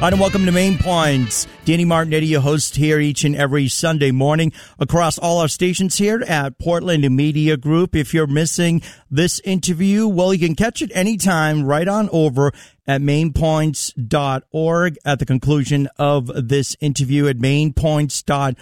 Hi, and welcome to Main Points. Danny Martinetti, your host here each and every Sunday morning across all our stations here at Portland Media Group. If you're missing this interview, well, you can catch it anytime right on over at mainpoints.org at the conclusion of this interview at mainpoints.org.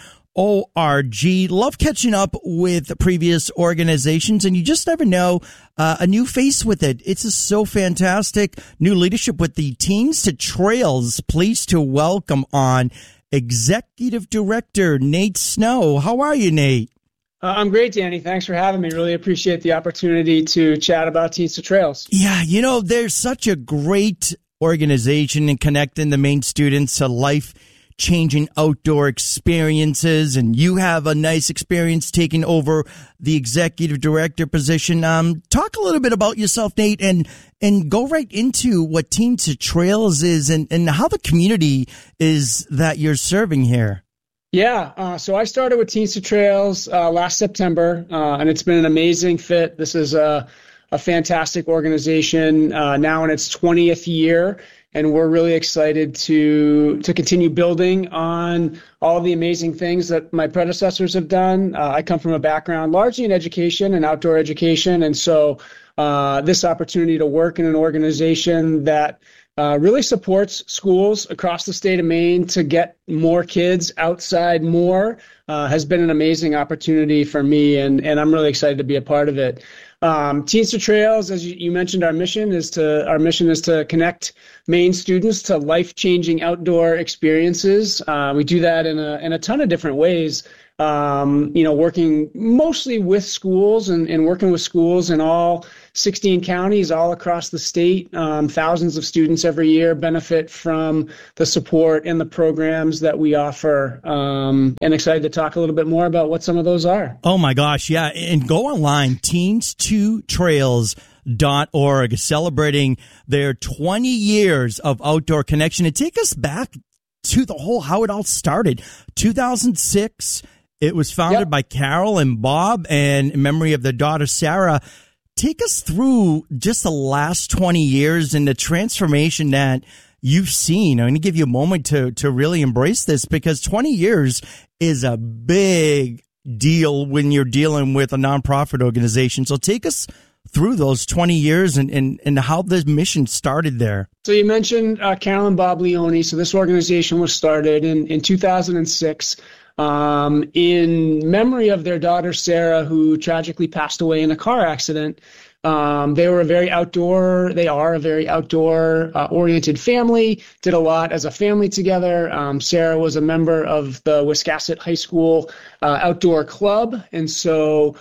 Love catching up with previous organizations, and you just never know, a new face with it. It's just so fantastic. New leadership with the Teens to Trails. Pleased to welcome on Executive Director Nate Snow. How are you, Nate? I'm great, Danny. Thanks for having me. Really appreciate the opportunity to chat about Teens to Trails. Yeah, you know, there's such a great organization in connecting the Maine students to life-changing outdoor experiences, and you have a nice experience taking over the executive director position. Talk a little bit about yourself, Nate, and go right into what Teens to Trails is and how the community is that you're serving here. Yeah, so I started with Teens to Trails last September, and it's been an amazing fit. This is a fantastic organization now in its 20th year, and we're really excited to continue building on all the amazing things that my predecessors have done. I come from a background largely in education and outdoor education, and so this opportunity to work in an organization that really supports schools across the state of Maine to get more kids outside more has been an amazing opportunity for me, and I'm really excited to be a part of it. Teens to Trails, as you mentioned, our mission is to connect Maine students to life-changing outdoor experiences. We do that in a ton of different ways. Working mostly with schools and working with schools in all 16 counties all across the state. Thousands of students every year benefit from the support and the programs that we offer. And excited to talk a little bit more about what some of those are. Oh my gosh, yeah. And go online, teens2trails.org, celebrating their 20 years of outdoor connection. And take us back to how it all started. 2006. It was founded by Carol and Bob, and in memory of their daughter, Sarah. Take us through just the last 20 years and the transformation that you've seen. I'm going to give you a moment to really embrace this, because 20 years is a big deal when you're dealing with a nonprofit organization. So take us through those 20 years and how the mission started there. So you mentioned Carol and Bob Leone. So this organization was started in 2006. In memory of their daughter, Sarah, who tragically passed away in a car accident. They are a very outdoor oriented family, did a lot as a family together. Sarah was a member of the Wiscasset High School outdoor club. And so,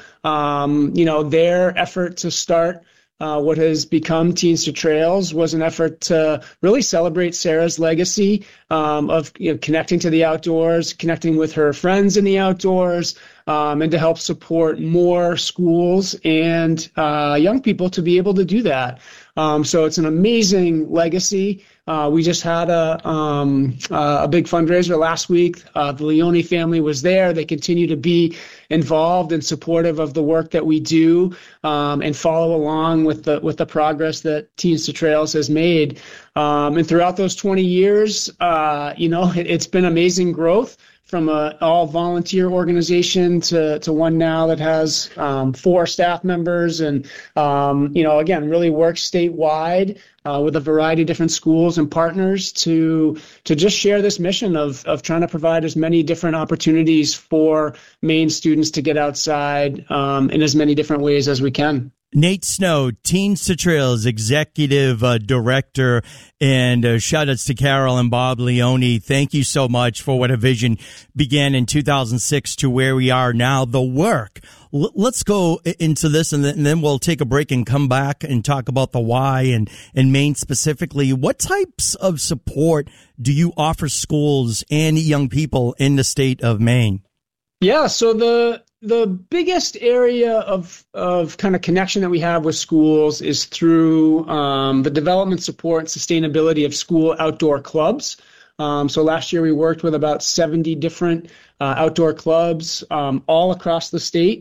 their effort to start what has become Teens to Trails was an effort to really celebrate Sarah's legacy of connecting to the outdoors, connecting with her friends in the outdoors, and to help support more schools and young people to be able to do that. So it's an amazing legacy. We just had a big fundraiser last week. The Leone family was there. They continue to be involved and supportive of the work that we do, and follow along with the progress that Teens to Trails has made. And throughout those 20 years, it's been amazing growth from an all-volunteer organization to one now that has 4 staff members and, again, really works statewide with a variety of different schools and partners to just share this mission of trying to provide as many different opportunities for Maine students to get outside in as many different ways as we can. Nate Snow, Teens to Trails Executive Director, and shout-outs to Carol and Bob Leone. Thank you so much for what a vision began in 2006 to where we are now. The work. Let's go into this, and then we'll take a break and come back and talk about the why and Maine specifically. What types of support do you offer schools and young people in the state of Maine? Yeah, so the biggest area of kind of connection that we have with schools is through the development, support, and sustainability of school outdoor clubs. So last year we worked with about 70 different outdoor clubs all across the state.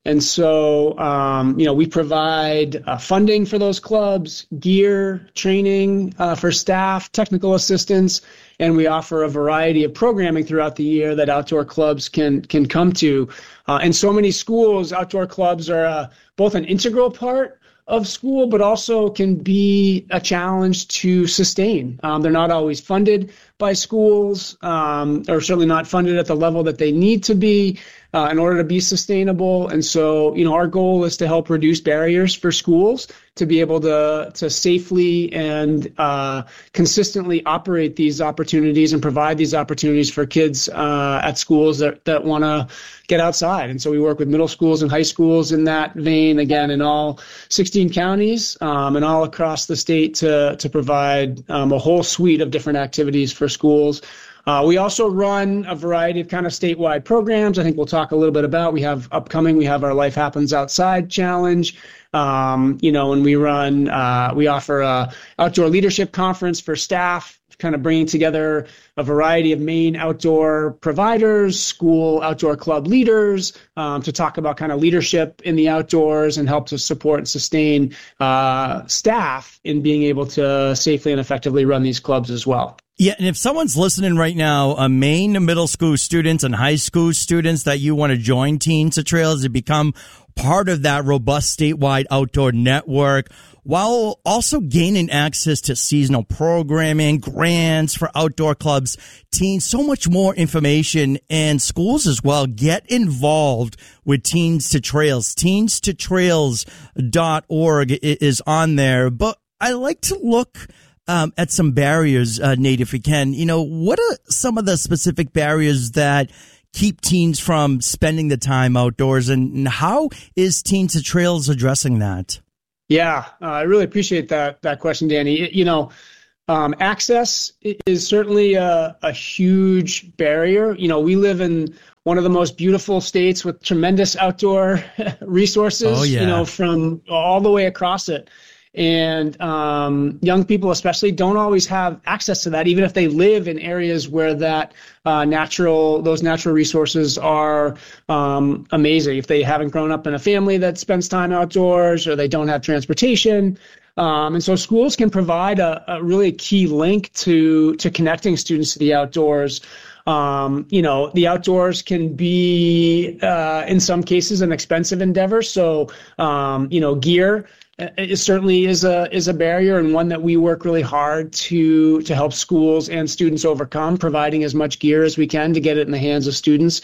And so, we provide funding for those clubs, gear, training for staff, technical assistance, and we offer a variety of programming throughout the year that outdoor clubs can come to. And so many schools, outdoor clubs are both an integral part of school, but also can be a challenge to sustain. They're not always funded by schools, or certainly not funded at the level that they need to be in order to be sustainable. And so, our goal is to help reduce barriers for schools to be able to safely and consistently operate these opportunities and provide these opportunities for kids at schools that want to get outside. And so we work with middle schools and high schools in that vein, again, in all 16 counties and all across the state to provide a whole suite of different activities for schools. We also run a variety of kind of statewide programs. I think we'll talk a little bit about. We have our Life Happens Outside Challenge. And we offer a outdoor leadership conference for staff, kind of bringing together a variety of main outdoor providers, school outdoor club leaders, to talk about kind of leadership in the outdoors and help to support and sustain staff in being able to safely and effectively run these clubs as well. Yeah, and if someone's listening right now, Maine middle school students and high school students that you want to join Teens to Trails to become part of that robust statewide outdoor network, while also gaining access to seasonal programming, grants for outdoor clubs, teens, so much more information, and schools as well. Get involved with Teens to Trails. TeensToTrails.org is on there. But I like to look at some barriers, Nate, if we can. What are some of the specific barriers that keep teens from spending the time outdoors, and how is Teens to Trails addressing that? Yeah, I really appreciate that question, Danny. Access is certainly a huge barrier. We live in one of the most beautiful states with tremendous outdoor resources, oh, yeah. From all the way across it. And young people especially don't always have access to that, even if they live in areas where those natural resources are amazing. If they haven't grown up in a family that spends time outdoors, or they don't have transportation. And so schools can provide a really key link to connecting students to the outdoors. The outdoors can be, in some cases, an expensive endeavor. So, gear, it certainly is a barrier, and one that we work really hard to help schools and students overcome, providing as much gear as we can to get it in the hands of students.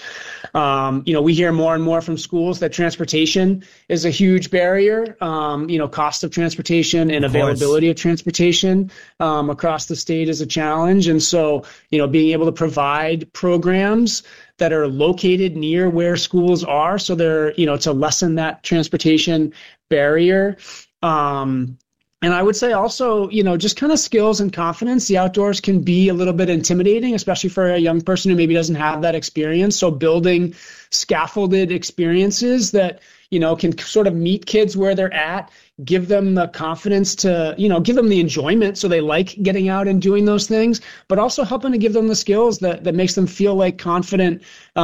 We hear more and more from schools that transportation is a huge barrier. Cost of transportation and availability of transportation across the state is a challenge. And so, being able to provide programs that are located near where schools are, so they're, to lessen that transportation barrier. And I would say also, just kind of skills and confidence. The outdoors can be a little bit intimidating, especially for a young person who maybe doesn't have that experience. So building scaffolded experiences that, can sort of meet kids where they're at, give them the confidence to, give them the enjoyment so they like getting out and doing those things, but also helping to give them the skills that makes them feel like confident,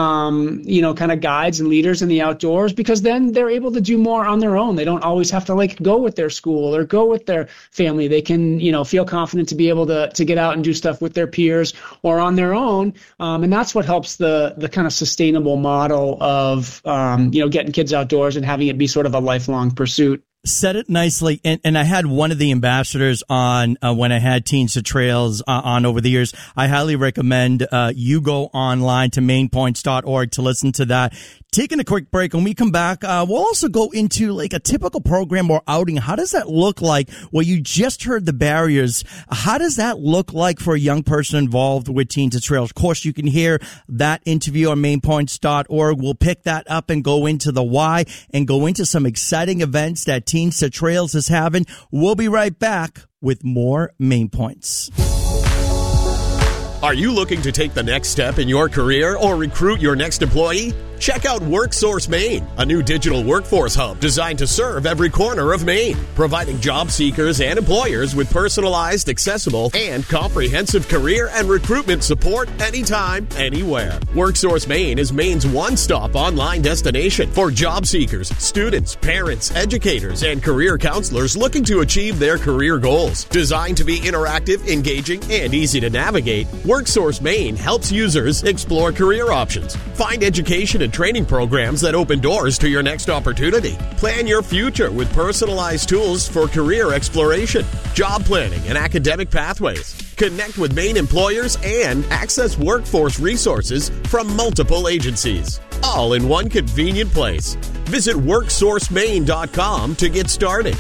kind of guides and leaders in the outdoors, because then they're able to do more on their own. They don't always have to go with their school or go with their family. They can, feel confident to be able to get out and do stuff with their peers or on their own. And that's what helps the kind of sustainable model of, getting kids outdoors and having it be sort of a lifelong pursuit. Said it nicely, and I had one of the ambassadors on when I had Teens to Trails on over the years. I highly recommend you go online to mainpoints.org to listen to that. Taking a quick break. When we come back, we'll also go into a typical program or outing. How does that look like? Well, you just heard the barriers. How does that look like for a young person involved with Teens to Trails? Of course, you can hear that interview on mainpoints.org. We'll pick that up and go into the why and go into some exciting events that Teens to Trails is having. We'll be right back with more Main Points. Are you looking to take the next step in your career or recruit your next employee? Check out WorkSource Maine, a new digital workforce hub designed to serve every corner of Maine, providing job seekers and employers with personalized, accessible, and comprehensive career and recruitment support anytime, anywhere. WorkSource Maine is Maine's one-stop online destination for job seekers, students, parents, educators, and career counselors looking to achieve their career goals. Designed to be interactive, engaging, and easy to navigate, WorkSource Maine helps users explore career options, find education and training programs that open doors to your next opportunity, plan your future with personalized tools for career exploration, job planning, and academic pathways. Connect with Maine employers and access workforce resources from multiple agencies, all in one convenient place. Visit WorkSourceMaine.com to get started.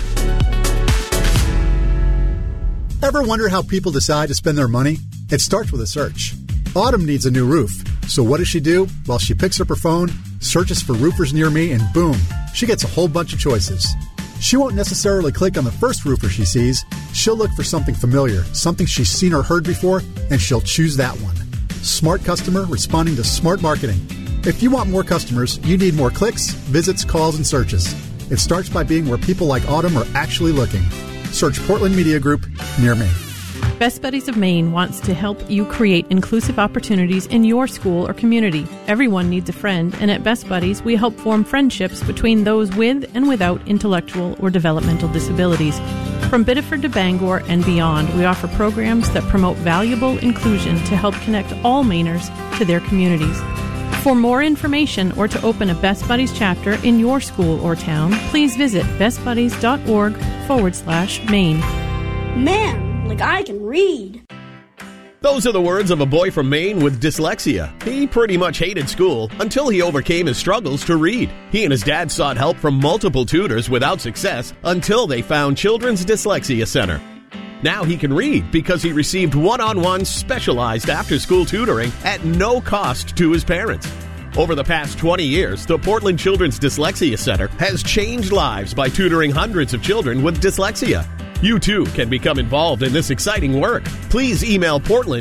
Ever wonder how people decide to spend their money? It starts with a search. Autumn needs a new roof. So what does she do? Well, she picks up her phone, searches for roofers near me, and boom, she gets a whole bunch of choices. She won't necessarily click on the first roofer she sees. She'll look for something familiar, something she's seen or heard before, and she'll choose that one. Smart customer responding to smart marketing. If you want more customers, you need more clicks, visits, calls, and searches. It starts by being where people like Autumn are actually looking. Search Portland Media Group near me. Best Buddies of Maine wants to help you create inclusive opportunities in your school or community. Everyone needs a friend, and at Best Buddies, we help form friendships between those with and without intellectual or developmental disabilities. From Biddeford to Bangor and beyond, we offer programs that promote valuable inclusion to help connect all Mainers to their communities. For more information or to open a Best Buddies chapter in your school or town, please visit bestbuddies.org/Maine. Man, like I can read. Those are the words of a boy from Maine with dyslexia. He pretty much hated school until he overcame his struggles to read. He and his dad sought help from multiple tutors without success until they found Children's Dyslexia Center. Now he can read because he received one-on-one specialized after-school tutoring at no cost to his parents. Over the past 20 years, the Portland Children's Dyslexia Center has changed lives by tutoring hundreds of children with dyslexia. You too can become involved in this exciting work. Please email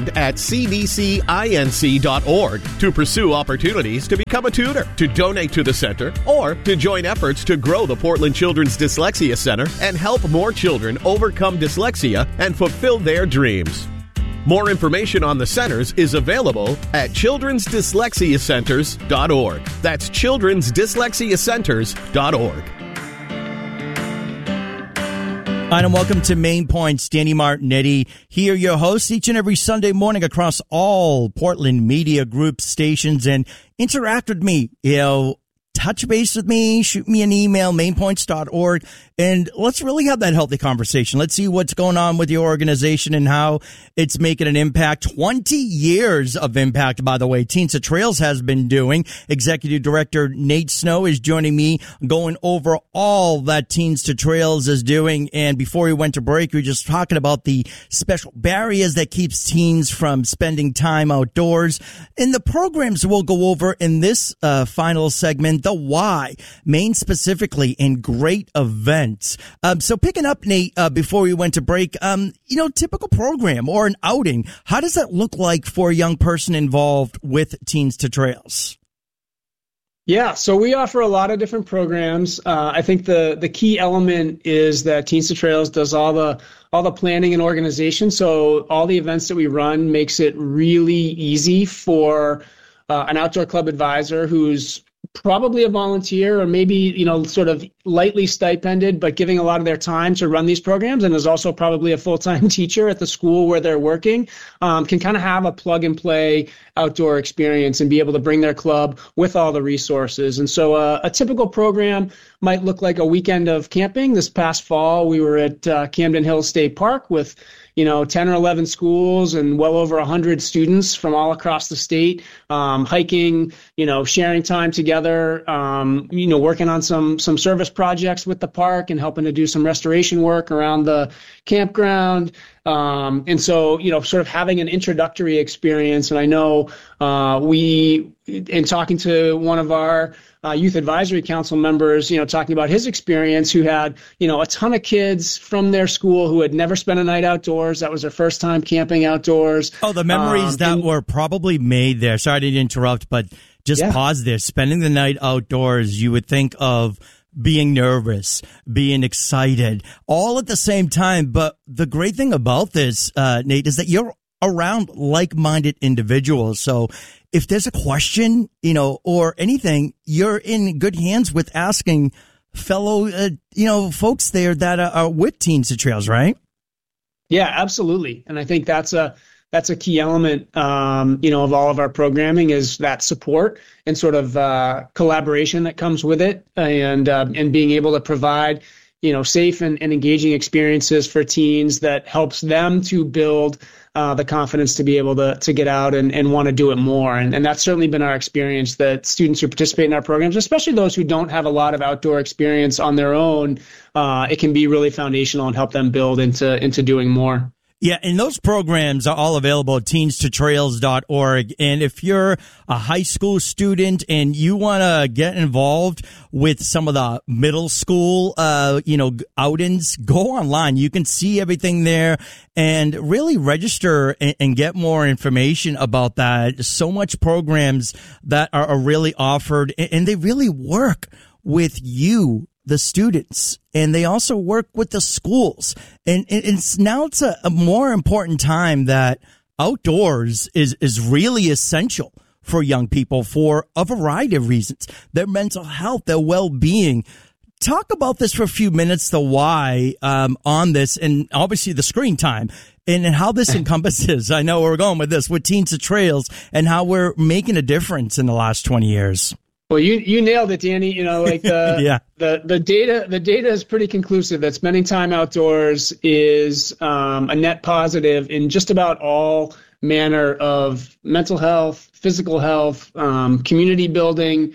portland@cdcinc.org to pursue opportunities to become a tutor, to donate to the center, or to join efforts to grow the Portland Children's Dyslexia Center and help more children overcome dyslexia and fulfill their dreams. More information on the centers is available at childrensdyslexiacenters.org. That's childrensdyslexiacenters.org. Hi, and welcome to Maine Point's Danny Martinetti. Here, your host each and every Sunday morning across all Portland Media Group stations, and interact with me. Touch base with me, shoot me an email, mainpoints.org, and let's really have that healthy conversation. Let's see what's going on with your organization and how it's making an impact. 20 years of impact, by the way, Teens to Trails has been doing. Executive Director Nate Snow is joining me, going over all that Teens to Trails is doing. And before we went to break, we were just talking about the special barriers that keeps teens from spending time outdoors. And the programs we'll go over in this final segment, the why, Maine specifically, and great events. So picking up, Nate, before we went to break, typical program or an outing, how does that look like for a young person involved with Teens to Trails? Yeah, so we offer a lot of different programs. I think the key element is that Teens to Trails does all the planning and organization. So all the events that we run makes it really easy for an outdoor club advisor who's probably a volunteer or maybe, sort of lightly stipended, but giving a lot of their time to run these programs, and is also probably a full-time teacher at the school where they're working, can kind of have a plug-and-play outdoor experience and be able to bring their club with all the resources. And so a typical program might look like a weekend of camping. This past fall, we were at Camden Hills State Park with 10 or 11 schools and well over 100 students from all across the state, hiking, sharing time together, working on some service projects with the park and helping to do some restoration work around the campground. And so, sort of having an introductory experience. And I know in talking to one of our youth advisory council members, talking about his experience, who had, a ton of kids from their school who had never spent a night outdoors. That was their first time camping outdoors. Oh, the memories that were probably made there. Sorry to interrupt, but just pause there. Spending the night outdoors, you would think of being nervous, being excited, all at the same time. But the great thing about this, Nate, is that you're around like-minded individuals. So if there's a question, or anything, you're in good hands with asking fellow, folks there that are with Teens to Trails, right? Yeah, absolutely. And I think that's a key element, of all of our programming, is that support and sort of collaboration that comes with it, and being able to provide, safe and engaging experiences for teens that helps them to build the confidence to be able to get out and want to do it more. And that's certainly been our experience, that students who participate in our programs, especially those who don't have a lot of outdoor experience on their own, it can be really foundational and help them build into doing more. Yeah, and those programs are all available at teenstotrails.org. And if you're a high school student and you want to get involved with some of the middle school, outings, go online. You can see everything there and really register and get more information about that. So much programs that are really offered, and they really work with you, the students, and they also work with the schools. And it's a more important time that outdoors is really essential for young people for a variety of reasons. Their mental health, their well-being. Talk about this for a few minutes, the why on this, and obviously the screen time, and how this encompasses. I know where we're going with this, with Teens to Trails, and how we're making a difference in the last 20 years. Well, you nailed it, Danny. The data is pretty conclusive that spending time outdoors is a net positive in just about all manner of mental health, physical health, community building,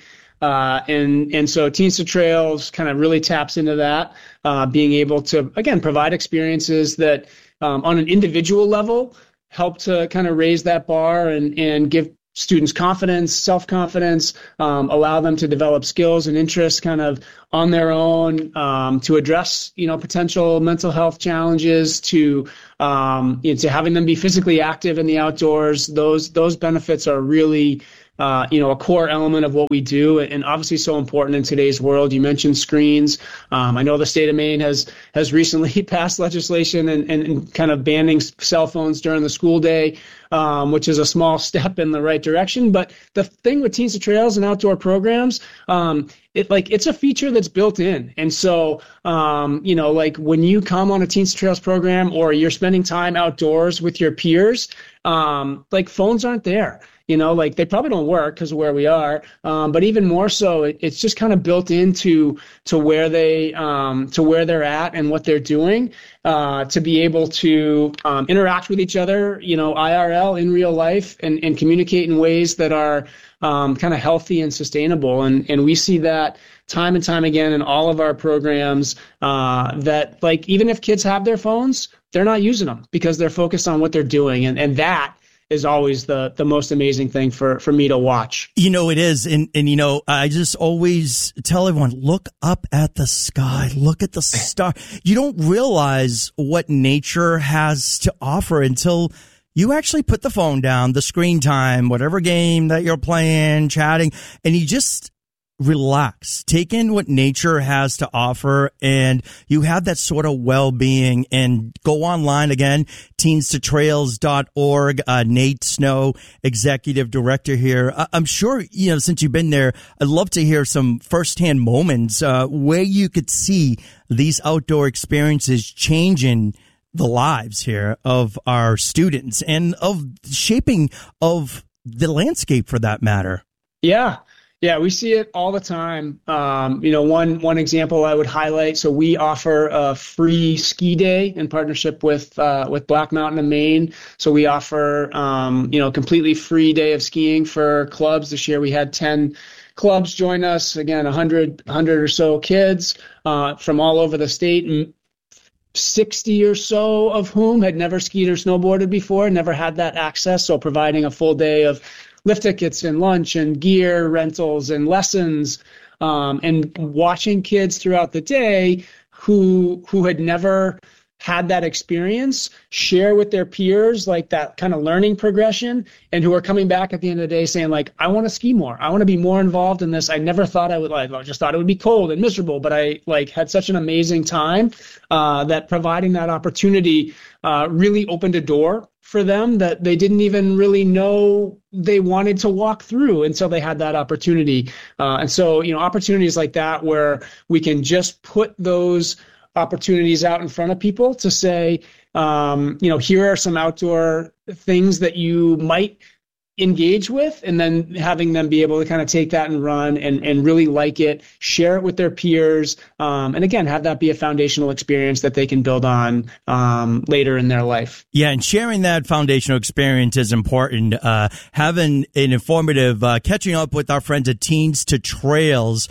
and so Teens to Trails kind of really taps into that, being able to, again, provide experiences that on an individual level help to kind of raise that bar and give students confidence, self-confidence, allow them to develop skills and interests kind of on their own, to address, potential mental health challenges, to having them be physically active in the outdoors. Those benefits are really a core element of what we do, and obviously so important in today's world. You mentioned screens. I know the state of Maine has recently passed legislation and kind of banning cell phones during the school day, which is a small step in the right direction. But the thing with Teens to Trails and outdoor programs, it's a feature that's built in. And so, when you come on a Teens to Trails program or you're spending time outdoors with your peers, phones aren't there. They probably don't work because of where we are. But even more so, it's just kind of built into where they're at and what they're doing, to be able to interact with each other, IRL in real life, and communicate in ways that are kind of healthy and sustainable. And we see that time and time again in all of our programs, that even if kids have their phones, they're not using them because they're focused on what they're doing. And that is always the most amazing thing for me to watch. It is. And I just always tell everyone, look up at the sky, look at the star. You don't realize what nature has to offer until you actually put the phone down, the screen time, whatever game that you're playing, chatting, and you just relax, take in what nature has to offer, and you have that sort of well-being. And go online again, teenstotrails.org. Nate Snow, executive director here. I'm sure, since you've been there, I'd love to hear some firsthand moments where you could see these outdoor experiences changing the lives here of our students and of shaping of the landscape for that matter. Yeah, we see it all the time. One example I would highlight. So we offer a free ski day in partnership with Black Mountain of Maine. So we offer completely free day of skiing for clubs. This year we had 10 clubs join us. Again, 100 or so kids from all over the state, and 60 or so of whom had never skied or snowboarded before, never had that access. So providing a full day of lift tickets and lunch and gear rentals and lessons, and watching kids throughout the day who had never had that experience share with their peers, like that kind of learning progression, and who are coming back at the end of the day saying, like, I want to ski more. I want to be more involved in this. I never thought I would, like, I just thought it would be cold and miserable, but I had such an amazing time that providing that opportunity really opened a door for them that they didn't even really know they wanted to walk through until they had that opportunity. And so, opportunities like that where we can just put those opportunities out in front of people to say, here are some outdoor things that you might engage with, and then having them be able to kind of take that and run and really like it, share it with their peers, and again, have that be a foundational experience that they can build on later in their life. Yeah, and sharing that foundational experience is important. Having an informative, catching up with our friends at Teens to Trails,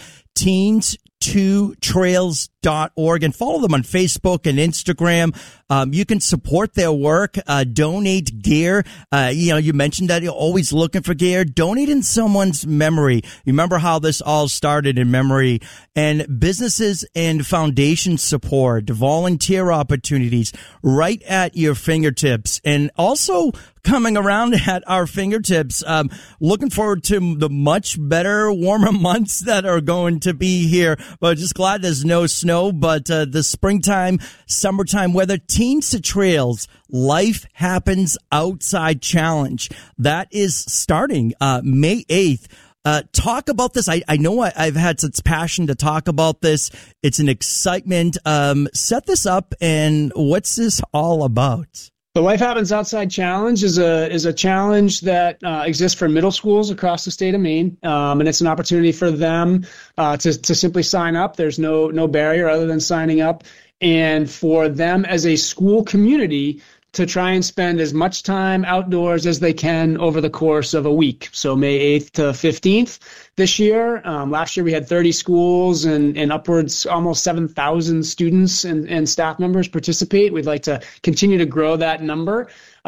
teens2trails.org, and follow them on Facebook and Instagram. You can support their work, donate gear. You mentioned that you're always looking for gear. Donate in someone's memory. Remember how this all started in memory. And businesses and foundation support, volunteer opportunities right at your fingertips. And also coming around at our fingertips, looking forward to the much better, warmer months that are going to be here. But just glad there's no snow, but the springtime, summertime weather. Teens to Trails, Life Happens Outside Challenge. That is starting May 8th. Talk about this. I know I've had such passion to talk about this. It's an excitement. Set this up, and what's this all about? The Life Happens Outside Challenge is a challenge that exists for middle schools across the state of Maine, and it's an opportunity for them to simply sign up. There's no barrier other than signing up, and for them as a school community to try and spend as much time outdoors as they can over the course of a week. So May 8th to 15th this year. Last year we had 30 schools and upwards almost 7,000 students and staff members participate. We'd like to continue to grow that number.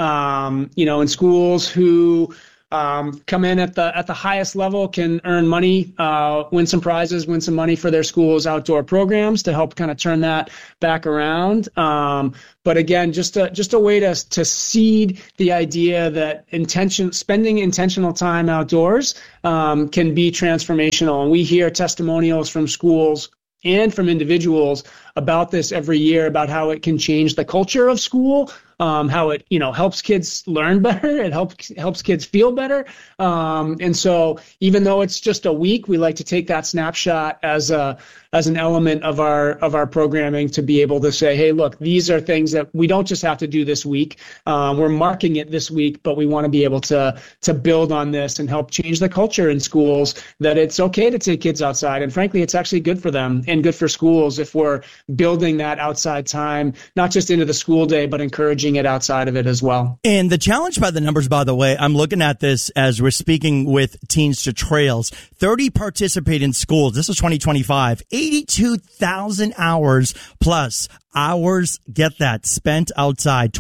In schools who come in at the highest level can earn money, win some prizes, win some money for their school's outdoor programs to help kind of turn that back around. But again, just a way to seed the idea that spending intentional time outdoors can be transformational. And we hear testimonials from schools and from individuals about this every year, about how it can change the culture of school, how it helps kids learn better, it helps kids feel better, and so even though it's just a week, we like to take that snapshot as an element of our programming to be able to say, hey, look, these are things that we don't just have to do this week. We're marking it this week, but we want to be able to build on this and help change the culture in schools that it's okay to take kids outside, and frankly, it's actually good for them and good for schools if we're building that outside time, not just into the school day, but encouraging it outside of it as well. And the challenge by the numbers, by the way, I'm looking at this as we're speaking with Teens to Trails. 30 participate in schools. This is 2025. 82,000 hours plus hours, get that, spent outside.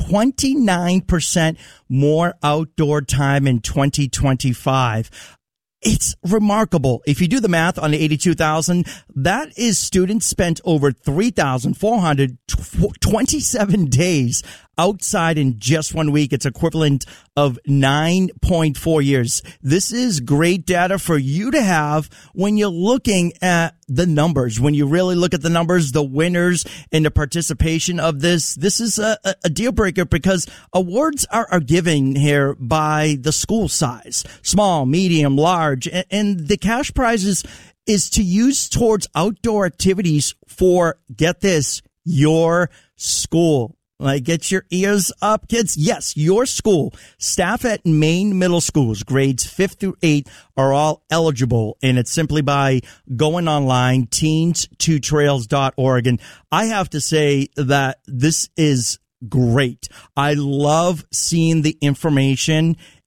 29% more outdoor time in 2025. It's remarkable. If you do the math on the 82,000, that is students spent over 3,427 days outside in just 1 week. It's equivalent of 9.4 years. This is great data for you to have when you're looking at the numbers. When you really look at the numbers, the winners and the participation of this is a deal breaker, because awards are given here by the school size, small, medium, large, and the cash prizes is to use towards outdoor activities for, get this, your school. Like, get your ears up, kids. Yes, your school. Staff at Maine middle schools, grades 5th through 8, are all eligible. And it's simply by going online, teens2trails.org. And I have to say that this is great. I love seeing the information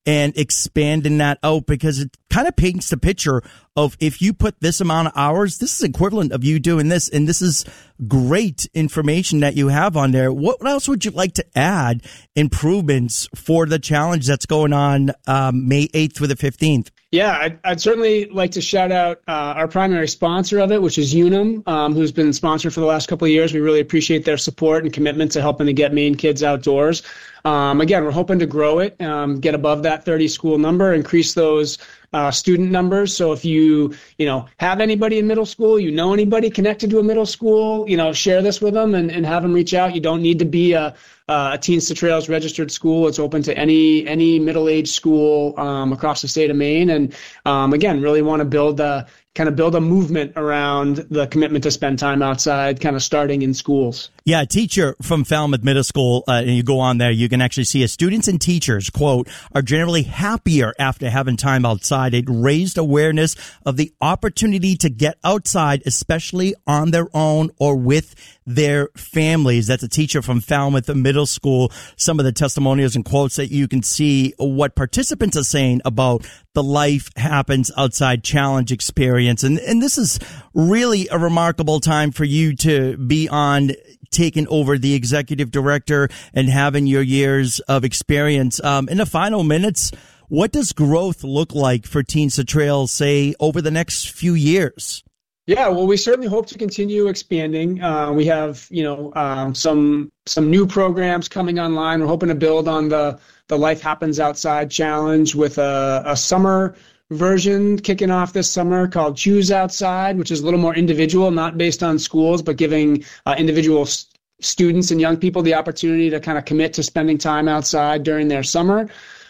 and expanding that out, because it kind of paints the picture of, if you put this amount of hours, this is equivalent of you doing this. And this is great information that you have on there. What else would you like to add improvements for the challenge that's going on May 8th through the 15th? Yeah, I'd certainly like to shout out our primary sponsor of it, which is Unum, who's been sponsored for the last couple of years. We really appreciate their support and commitment to helping to get Maine kids outdoors. Again, we're hoping to grow it, get above that 30 school number, increase those student numbers. So if you have anybody in middle school, anybody connected to a middle school, share this with them and have them reach out. You don't need to be a Teens to Trails registered school. It's open to any middle-aged school across the state of Maine. And again, really want to build a movement around the commitment to spend time outside, kind of starting in schools. Yeah, a teacher from Falmouth Middle School, and you go on there, you can actually see students and teachers, quote, are generally happier after having time outside. It raised awareness of the opportunity to get outside, especially on their own or with their families. That's a teacher from Falmouth Middle School. Some of the testimonials and quotes that you can see what participants are saying about the Life Happens Outside Challenge experience. And this is really a remarkable time for you to be on, taking over the executive director and having your years of experience. In the final minutes, what does growth look like for Teens to Trails, say, over the next few years? Yeah, well, we certainly hope to continue expanding. We have, some new programs coming online. We're hoping to build on the Life Happens Outside Challenge with a summer version kicking off this summer called Choose Outside, which is a little more individual, not based on schools, but giving individual students and young people the opportunity to kind of commit to spending time outside during their summer.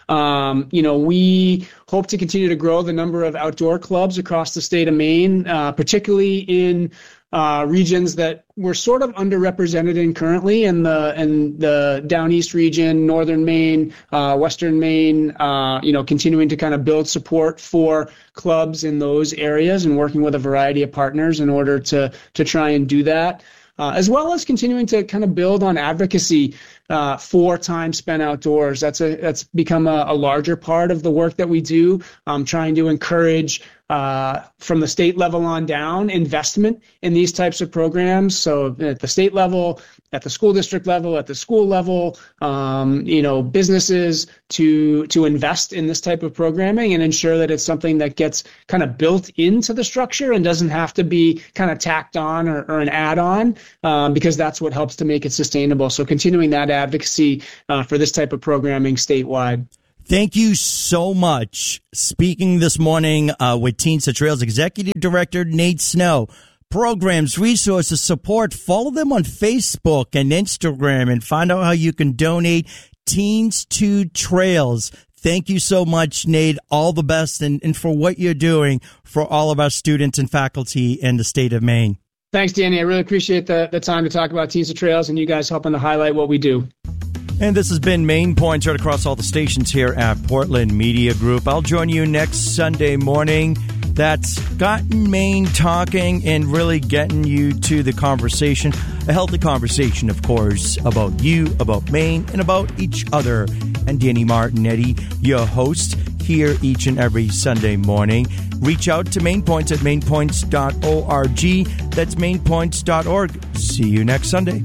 We hope to continue to grow the number of outdoor clubs across the state of Maine, particularly in regions that we're sort of underrepresented in currently, in the Down East region, Northern Maine, Western Maine, continuing to kind of build support for clubs in those areas and working with a variety of partners in order to try and do that. As well as continuing to kind of build on advocacy for time spent outdoors. That's become a larger part of the work that we do, trying to encourage from the state level on down investment in these types of programs. So at the state level, at the school district level, at the school level, businesses to invest in this type of programming and ensure that it's something that gets kind of built into the structure and doesn't have to be kind of tacked on or an add-on, because that's what helps to make it sustainable. So continuing that advocacy for this type of programming statewide. Thank you so much. Speaking this morning with Teens to Trails Executive Director Nate Snow. Programs, resources, support, follow them on Facebook and Instagram and find out how you can donate. Teens to Trails. Thank you so much, Nate. All the best and for what you're doing for all of our students and faculty in the state of Maine. Thanks, Danny. I really appreciate the time to talk about Teens to Trails and you guys helping to highlight what we do. And this has been Maine Points right across all the stations here at Portland Media Group. I'll join you next Sunday morning. That's gotten Maine talking and really getting you to the conversation, a healthy conversation, of course, about you, about Maine, and about each other. And Danny Martinetti, your host, here each and every Sunday morning. Reach out to Maine Points at mainpoints.org. That's mainpoints.org. See you next Sunday.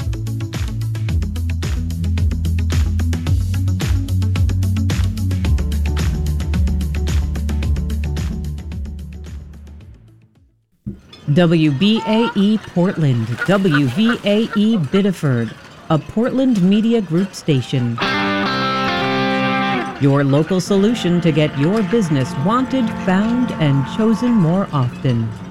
WBAE Portland, WVAE Biddeford, a Portland Media Group station. Your local solution to get your business wanted, found, and chosen more often.